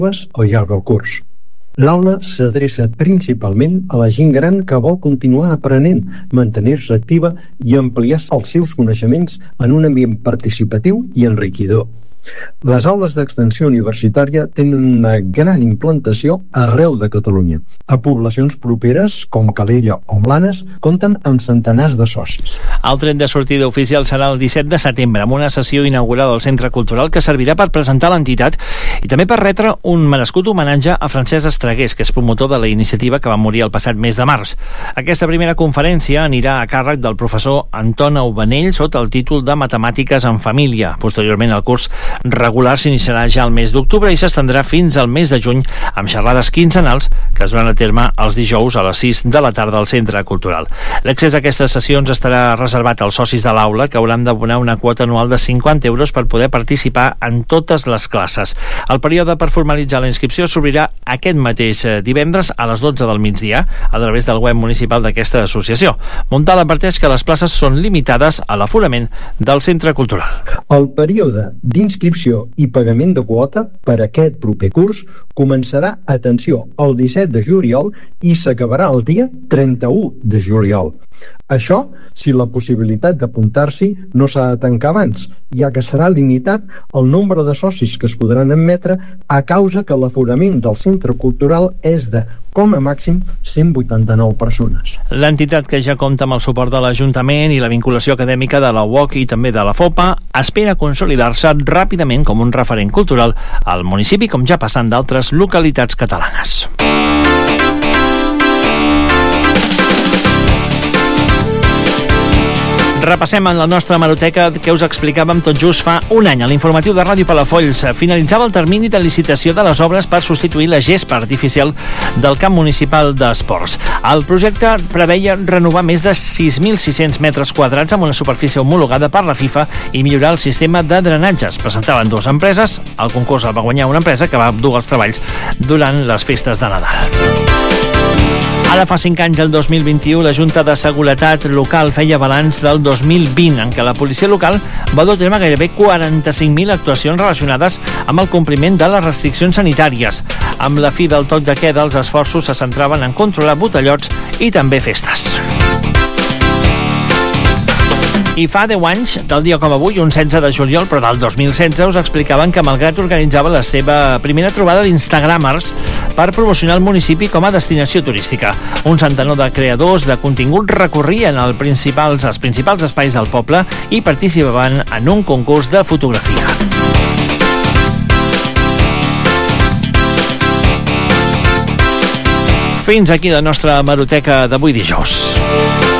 al llarg del curs. L'aula s'adreça principalment a la gent gran que vol continuar aprenent, mantenir-se activa i ampliar els seus coneixements en un ambient participatiu i enriquidor. Les aules d'extensió universitària tenen una gran implantació arreu de Catalunya. A poblacions properes, com Calella o Blanes, compten amb centenars de socis. El tret de sortida oficial serà el 17 de setembre, amb una sessió inaugural al Centre Cultural que servirà per presentar l'entitat i també per retre un merescut homenatge a Francesc Estragués, que és promotor de la iniciativa que va morir el passat mes de març. Aquesta primera conferència anirà a càrrec del professor Anton Aubanell sota el títol de Matemàtiques en Família. Posteriorment, el curs regular s'iniciarà ja el mes d'octubre i s'estendrà fins al mes de juny amb xerrades quinzenals que es duran a terme els dijous a les 6 de la tarda al Centre Cultural. L'accés a aquestes sessions estarà reservat als socis de l'aula, que hauran d'abonar una quota anual de 50 euros per poder participar en totes les classes. El període per formalitzar la inscripció s'obrirà aquest mateix divendres a les 12 del migdia a través del web municipal d'aquesta associació. Montal adverteix que les places són limitades a l'aforament del Centre Cultural. El període d'inscripció i pagament de quota per aquest proper curs començarà, atenció, el 17 de juliol i s'acabarà el dia 31 de juliol. Això si la possibilitat d'apuntar-s'hi no s'ha de tancar abans, ja que serà limitat el nombre de socis que es podran admetre a causa que l'aforament del Centre Cultural és de, com a màxim, 189 persones. L'entitat, que ja compta amb el suport de l'Ajuntament i la vinculació acadèmica de la UOC i també de la FOPA, espera consolidar-se ràpidament com un referent cultural al municipi, com ja passa en d'altres localitats catalanes. Repassem en la nostra hemeroteca que us explicàvem tot just fa un any. A l'informatiu de Ràdio Palafolls finalitzava el termini de licitació de les obres per substituir la gespa artificial del camp municipal d'esports. El projecte preveia renovar més de 6.600 metres quadrats amb una superfície homologada per la FIFA i millorar el sistema de drenatges. Presentaven dues empreses. El concurs el va guanyar una empresa que va dur els treballs durant les festes de Nadal. Ara fa 5 anys, el 2021, la Junta de Seguretat Local feia balanç del 2020, en què la policia local va dur a terme gairebé 45.000 actuacions relacionades amb el compliment de les restriccions sanitàries. Amb la fi del toc de queda, els esforços se centraven en controlar botellots i també festes. I fa 10 anys, del dia com avui, un 16 de juliol, però del 2016, us explicaven que Malgrat organitzava la seva primera trobada d'Instagramers per promocionar el municipi com a destinació turística. Un centenar de creadors de contingut recorrien els principals espais del poble i participaven en un concurs de fotografia. Fins aquí la nostra hemeroteca d'avui dijous.